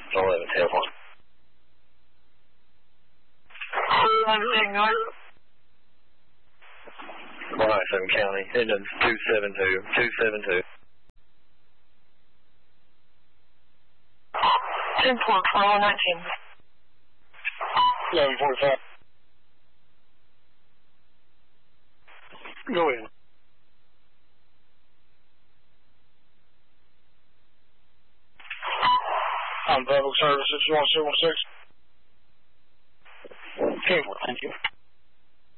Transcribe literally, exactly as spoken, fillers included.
eleven, tail one. one ninety-seven County, engine two seven two, two seven two. ten point four, one nineteen. eleven forty-five. Go ahead. I'm Public Services one seven six. ten four, thank you.